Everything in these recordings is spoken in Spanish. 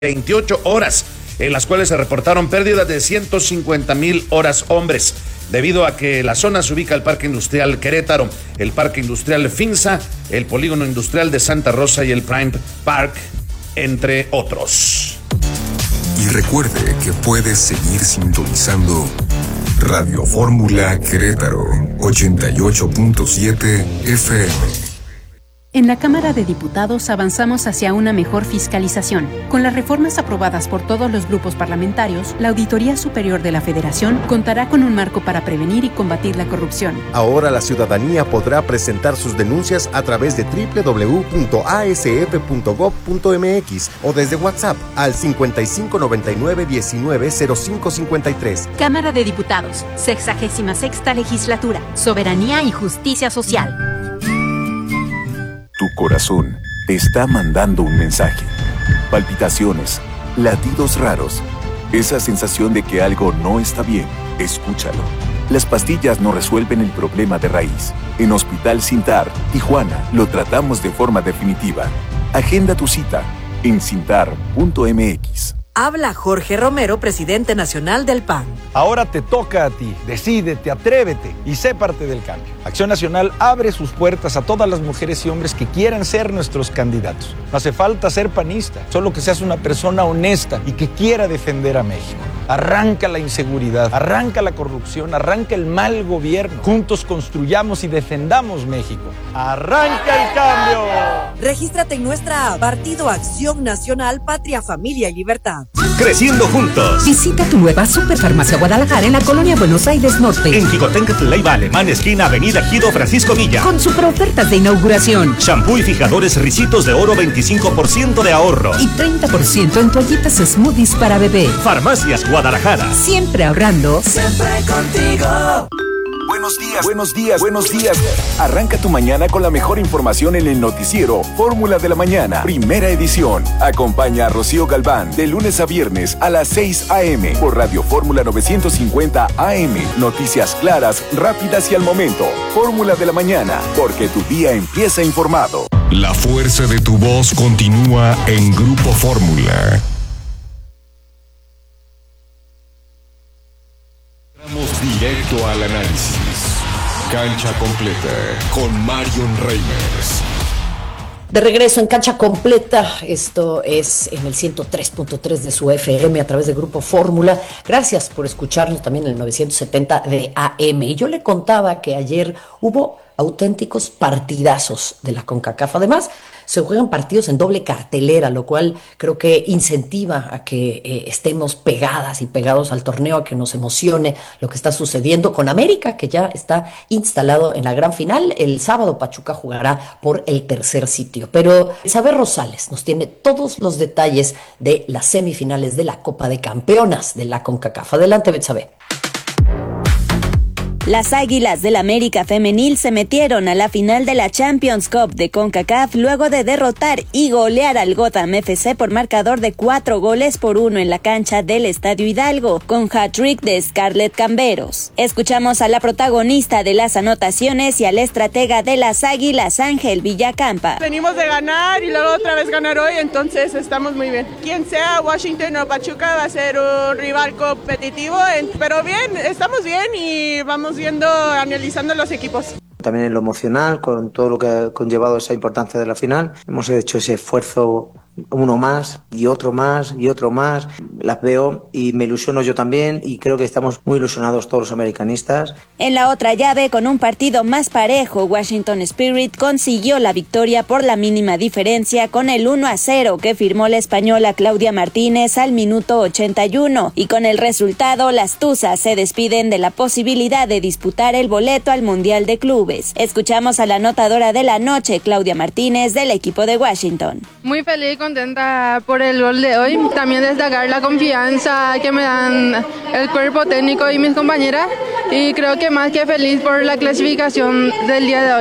28 horas, en las cuales se reportaron pérdidas de 150,000 horas hombres, debido a que la zona se ubica el Parque Industrial Querétaro, el Parque Industrial Finza, el Polígono Industrial de Santa Rosa y el Prime Park, entre otros. Y recuerde que puedes seguir sintonizando Radio Fórmula Querétaro 88.7 FM. En la Cámara de Diputados avanzamos hacia una mejor fiscalización. Con las reformas aprobadas por todos los grupos parlamentarios, la Auditoría Superior de la Federación contará con un marco para prevenir y combatir la corrupción. Ahora la ciudadanía podrá presentar sus denuncias a través de www.asf.gov.mx o desde WhatsApp al 5599-190553. Cámara de Diputados, 66ª Legislatura, Soberanía y Justicia Social. Tu corazón te está mandando un mensaje. Palpitaciones, latidos raros, esa sensación de que algo no está bien. Escúchalo. Las pastillas no resuelven el problema de raíz. En Hospital Sintar, Tijuana, lo tratamos de forma definitiva. Agenda tu cita en sintar.mx. Habla Jorge Romero, presidente nacional del PAN. Ahora te toca a ti. Decídete, atrévete y sé parte del cambio. Acción Nacional abre sus puertas a todas las mujeres y hombres que quieran ser nuestros candidatos. No hace falta ser panista, solo que seas una persona honesta y que quiera defender a México. Arranca la inseguridad, arranca la corrupción, arranca el mal gobierno. Juntos construyamos y defendamos México. ¡Arranca el cambio! Regístrate en nuestra app, Partido Acción Nacional, Patria, Familia y Libertad. Creciendo juntos. Visita tu nueva Superfarmacia Guadalajara en la colonia Buenos Aires Norte. En Jicotenca, Leiva Alemán, esquina Avenida Gido Francisco Villa. Con super ofertas de inauguración. Shampoo y fijadores Ricitos de Oro, 25% de ahorro. Y 30% en toallitas smoothies para bebé. Farmacias Guadalajara. Siempre ahorrando. Siempre contigo. Buenos días, buenos días, buenos días. Arranca tu mañana con la mejor información en el noticiero Fórmula de la Mañana, primera edición. Acompaña a Rocío Galván de lunes a viernes a las 6 a.m. por Radio Fórmula 950 AM. Noticias claras, rápidas y al momento. Fórmula de la Mañana, porque tu día empieza informado. La fuerza de tu voz continúa en Grupo Fórmula. Vamos directo al análisis. Cancha completa con Marion Reimers. De regreso en Cancha Completa, esto es en el 103.3 de su FM a través de Grupo Fórmula. Gracias por escucharnos también en el 970 de AM. Y yo le contaba que ayer hubo auténticos partidazos de la CONCACAF. Además, se juegan partidos en doble cartelera, lo cual creo que incentiva a que estemos pegadas y pegados al torneo, a que nos emocione lo que está sucediendo con América, que ya está instalado en la gran final. El sábado Pachuca jugará por el tercer sitio. Pero Betsabe Rosales nos tiene todos los detalles de las semifinales de la Copa de Campeonas de la CONCACAF. Adelante, Betsabe. Las Águilas del América Femenil se metieron a la final de la Champions Cup de CONCACAF luego de derrotar y golear al Gotham FC por marcador de 4-1 en la cancha del Estadio Hidalgo, con hat-trick de Scarlett Camberos. Escuchamos a la protagonista de las anotaciones y al estratega de las Águilas, Ángel Villacampa. Venimos de ganar y luego otra vez ganar hoy, entonces estamos muy bien. Quien sea, Washington o Pachuca, va a ser un rival competitivo, pero bien, estamos bien y vamos viendo, analizando los equipos. También en lo emocional, con todo lo que ha conllevado esa importancia de la final, hemos hecho ese esfuerzo, uno más y otro más y otro más. Las veo y me ilusiono yo también, y creo que estamos muy ilusionados todos los americanistas. En la otra llave, con un partido más parejo, Washington Spirit consiguió la victoria por la mínima diferencia con el 1-0 que firmó la española Claudia Martínez al minuto 81, y con el resultado las Tuzas se despiden de la posibilidad de disputar el boleto al Mundial de Clubes. Escuchamos a la anotadora de la noche, Claudia Martínez, del equipo de Washington. Muy feliz, contenta por el gol de hoy. También destacar la confianza que me dan el cuerpo técnico y mis compañeras, y creo que más que feliz por la clasificación del día de hoy.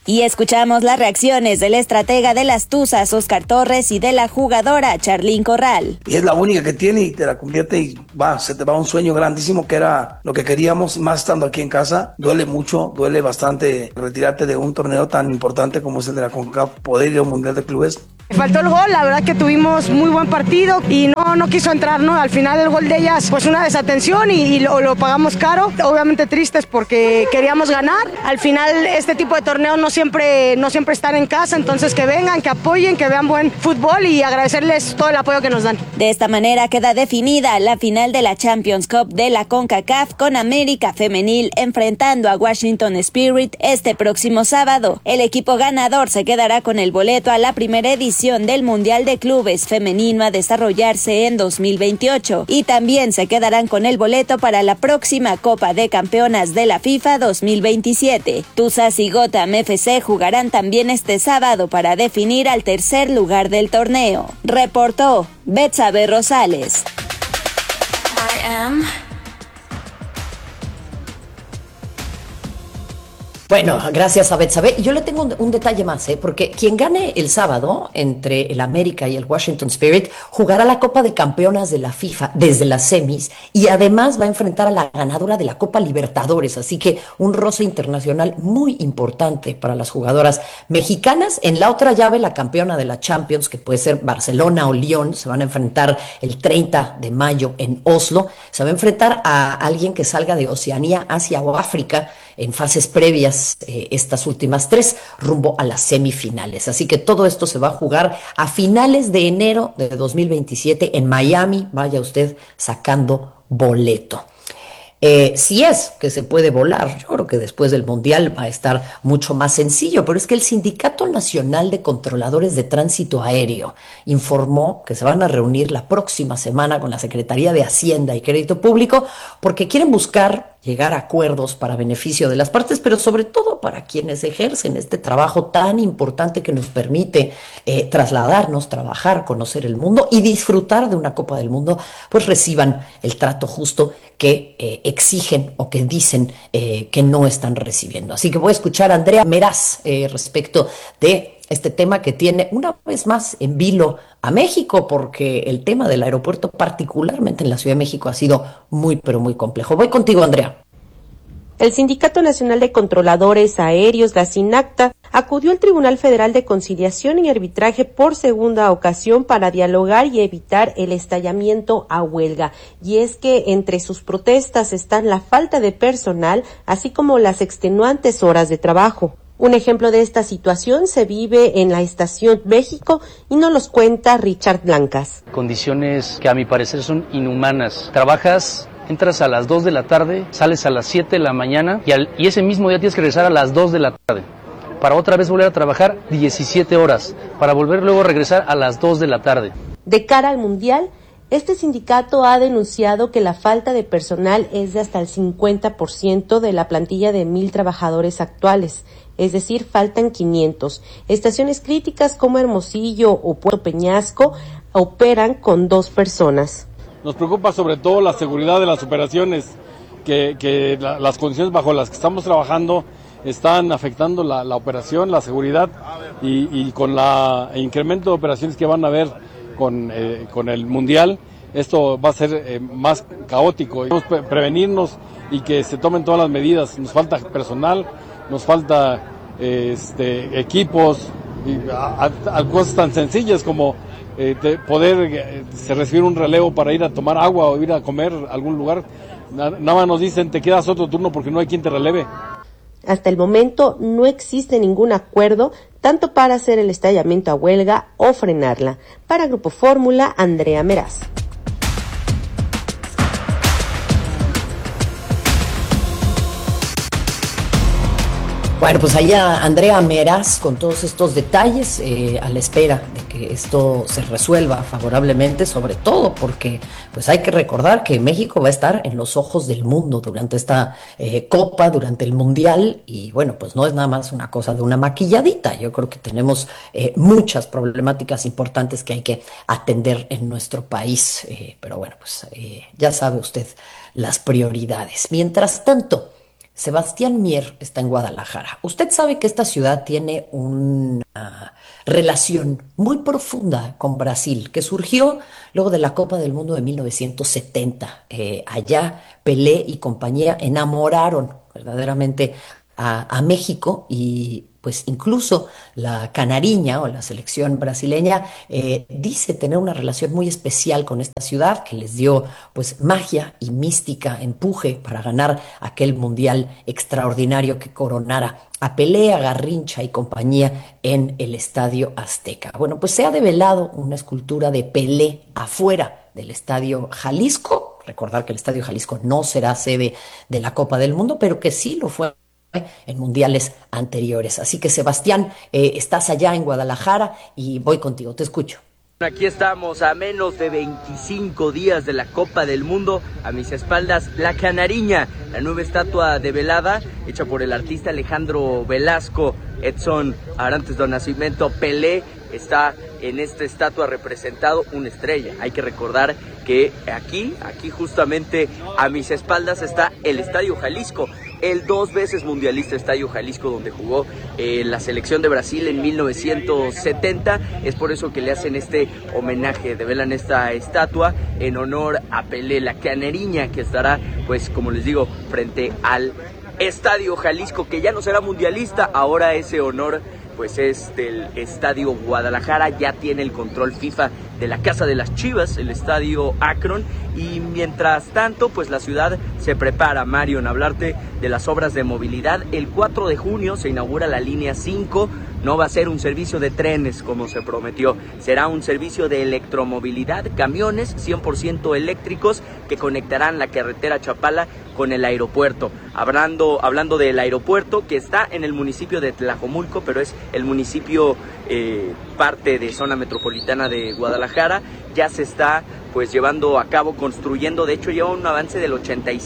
Y escuchamos las reacciones del estratega de las Tuzas, Oscar Torres, y de la jugadora Charlín Corral. Y es la única que tiene y te la convierte y se te va un sueño grandísimo que era lo que queríamos, más estando aquí en casa. Duele mucho, duele bastante retirarte de un torneo tan importante como es el de la CONCACAF, poder ir a un Mundial de Clubes. Faltó el gol, la verdad que tuvimos muy buen partido y no quiso entrar, ¿no? Al final el gol de ellas, pues una desatención y lo pagamos caro. Obviamente tristes porque queríamos ganar. Al final este tipo de torneos no siempre están en casa, entonces que vengan, que apoyen, que vean buen fútbol y agradecerles todo el apoyo que nos dan. De esta manera queda definida la final de la Champions Cup de la CONCACAF, con América Femenil enfrentando a Washington Spirit este próximo sábado. El equipo ganador se quedará con el boleto a la primera edición del Mundial de Clubes Femenino a desarrollarse en 2028 y también se quedarán con el boleto para la próxima Copa de Campeonas de la FIFA 2027. Tuzas y Gotham FC jugarán también este sábado para definir al tercer lugar del torneo. Reportó Betsabe Rosales. Bueno, gracias a Betsabe. Yo le tengo un detalle más, porque quien gane el sábado entre el América y el Washington Spirit jugará la Copa de Campeonas de la FIFA desde las semis y además va a enfrentar a la ganadora de la Copa Libertadores, así que un roce internacional muy importante para las jugadoras mexicanas. En la otra llave, la campeona de la Champions, que puede ser Barcelona o Lyon, se van a enfrentar el 30 de mayo en Oslo. Se va a enfrentar a alguien que salga de Oceanía, Asia o África en fases previas, estas últimas tres, rumbo a las semifinales. Así que todo esto se va a jugar a finales de enero de 2027 en Miami. Vaya usted sacando boleto. Si es que se puede volar, yo creo que después del Mundial va a estar mucho más sencillo, pero es que el Sindicato Nacional de Controladores de Tránsito Aéreo informó que se van a reunir la próxima semana con la Secretaría de Hacienda y Crédito Público porque quieren buscar llegar a acuerdos para beneficio de las partes, pero sobre todo para quienes ejercen este trabajo tan importante que nos permite trasladarnos, trabajar, conocer el mundo y disfrutar de una Copa del Mundo, pues reciban el trato justo que exigen o que dicen que no están recibiendo. Así que voy a escuchar a Andrea Meraz respecto de este tema que tiene una vez más en vilo a México, porque el tema del aeropuerto, particularmente en la Ciudad de México, ha sido muy, pero muy complejo. Voy contigo, Andrea. El Sindicato Nacional de Controladores Aéreos, la SINACTA, acudió al Tribunal Federal de Conciliación y Arbitraje por segunda ocasión para dialogar y evitar el estallamiento a huelga. Y es que entre sus protestas están la falta de personal, así como las extenuantes horas de trabajo. Un ejemplo de esta situación se vive en la Estación México y nos los cuenta Richard Blancas. Condiciones que a mi parecer son inhumanas. Entras a las 2 de la tarde, sales a las 7 de la mañana y ese mismo día tienes que regresar a las 2 de la tarde para otra vez volver a trabajar 17 horas, para volver luego a regresar a las 2 de la tarde. De cara al Mundial, este sindicato ha denunciado que la falta de personal es de hasta el 50% de la plantilla de 1,000 trabajadores actuales, es decir, faltan 500. Estaciones críticas como Hermosillo o Puerto Peñasco operan con 2 personas. Nos preocupa sobre todo la seguridad de las operaciones, que las condiciones bajo las que estamos trabajando están afectando la operación, la seguridad y con el incremento de operaciones que van a haber con el Mundial, esto va a ser más caótico. Debemos prevenirnos y que se tomen todas las medidas. Nos falta personal, nos falta equipos, y cosas tan sencillas como poder recibir un relevo para ir a tomar agua o ir a comer a algún lugar. Nada más nos dicen, te quedas otro turno porque no hay quien te releve. Hasta el momento no existe ningún acuerdo tanto para hacer el estallamiento a huelga o frenarla. Para Grupo Fórmula, Andrea Meraz. Bueno, pues allá Andrea Meraz con todos estos detalles a la espera de que esto se resuelva favorablemente, sobre todo porque pues hay que recordar que México va a estar en los ojos del mundo durante esta Copa, durante el Mundial, y bueno, pues no es nada más una cosa de una maquilladita. Yo creo que tenemos muchas problemáticas importantes que hay que atender en nuestro país, pero bueno, pues ya sabe usted las prioridades. Mientras tanto, Sebastián Mier está en Guadalajara. Usted sabe que esta ciudad tiene una relación muy profunda con Brasil, que surgió luego de la Copa del Mundo de 1970. Allá Pelé y compañía enamoraron verdaderamente a México, y pues incluso la Canariña o la selección brasileña dice tener una relación muy especial con esta ciudad, que les dio pues magia y mística, empuje para ganar aquel mundial extraordinario que coronara a Pelé, a Garrincha y compañía en el Estadio Azteca. Bueno, pues se ha develado una escultura de Pelé afuera del Estadio Jalisco. Recordar que el Estadio Jalisco no será sede de la Copa del Mundo, pero que sí lo fue en mundiales anteriores. Así que, Sebastián, estás allá en Guadalajara y voy contigo, te escucho. Aquí estamos a menos de 25 días de la Copa del Mundo. A mis espaldas, la Canariña, la nueva estatua develada hecha por el artista Alejandro Velasco. Edson Arantes do Nascimento Pelé está en esta estatua representado una estrella. Hay que recordar que aquí justamente a mis espaldas está el Estadio Jalisco, el 2 veces mundialista Estadio Jalisco, donde jugó la selección de Brasil en 1970. Es por eso que le hacen este homenaje, develan esta estatua en honor a Pelé, la Canariña, que estará, pues como les digo, frente al Estadio Jalisco, que ya no será mundialista. Ahora ese honor pues es del Estadio Guadalajara, ya tiene el control FIFA de la Casa de las Chivas, el Estadio Akron, y mientras tanto pues la ciudad se prepara, Mario, en hablarte de las obras de movilidad. El 4 de junio se inaugura la línea 5, no va a ser un servicio de trenes como se prometió, será un servicio de electromovilidad, camiones 100% eléctricos que conectarán la carretera Chapala con el aeropuerto. Hablando del aeropuerto, que está en el municipio de Tlajomulco, pero es el municipio parte de zona metropolitana de Guadalajara, ya se está pues llevando a cabo, construyendo. De hecho lleva un avance del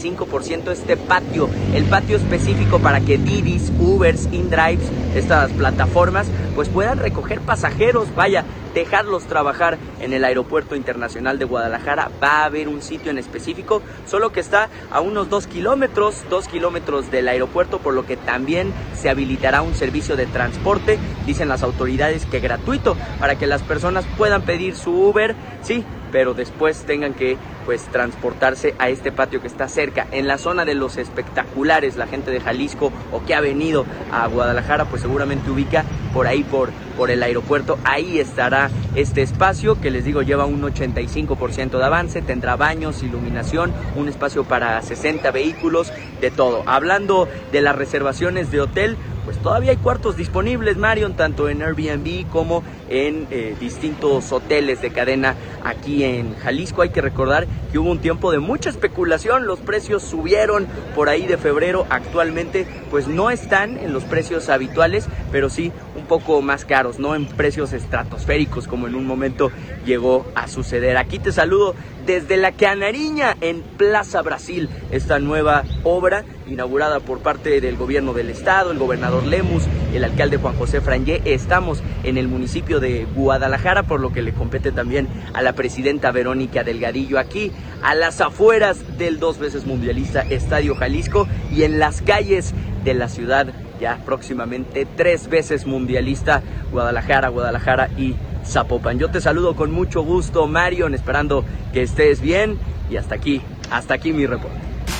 85% este patio, el patio específico para que Didis, Ubers, InDrives, estas plataformas pues puedan recoger pasajeros, vaya, dejarlos trabajar en el Aeropuerto Internacional de Guadalajara. Va a haber un sitio en específico, solo que está a unos 2 kilómetros del aeropuerto, por lo que también se habilitará un servicio de transporte, dicen las autoridades que gratuito, para que las personas puedan pedir su Uber, sí, pero después tengan que pues transportarse a este patio que está cerca, en la zona de los espectaculares. La gente de Jalisco o que ha venido a Guadalajara pues seguramente ubica por ahí por el aeropuerto. Ahí estará este espacio que les digo lleva un 85% de avance, tendrá baños, iluminación, un espacio para 60 vehículos, de todo. Hablando de las reservaciones de hotel, pues todavía hay cuartos disponibles, Marion, tanto en Airbnb como en distintos hoteles de cadena aquí en Jalisco. Hay que recordar que hubo un tiempo de mucha especulación, los precios subieron por ahí de febrero. Actualmente pues no están en los precios habituales, pero sí un poco más caros, no en precios estratosféricos como en un momento llegó a suceder. Aquí te saludo desde la Canariña en Plaza Brasil, esta nueva obra inaugurada por parte del gobierno del estado, el gobernador Lemus, el alcalde Juan José Frangé. Estamos en el municipio de Guadalajara, por lo que le compete también a la presidenta Verónica Delgadillo, aquí a las afueras del 2 veces mundialista Estadio Jalisco y en las calles de la ciudad, ya próximamente 3 veces mundialista Guadalajara y Zapopan. Yo te saludo con mucho gusto, Marion, esperando que estés bien, y hasta aquí mi reporte.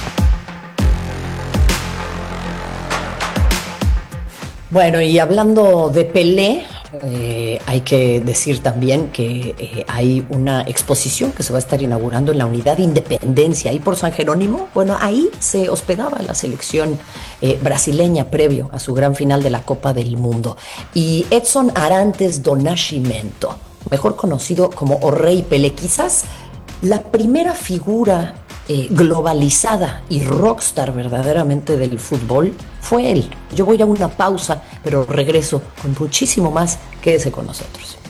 Bueno, y hablando de Pelé, hay que decir también que hay una exposición que se va a estar inaugurando en la Unidad Independencia, ahí por San Jerónimo. Bueno, ahí se hospedaba la selección brasileña previo a su gran final de la Copa del Mundo. Y Edson Arantes do Nascimento, mejor conocido como O Rei Pelé, quizás la primera figura globalizada y rockstar verdaderamente del fútbol, fue él. Yo voy a una pausa, pero regreso con muchísimo más. Quédese con nosotros.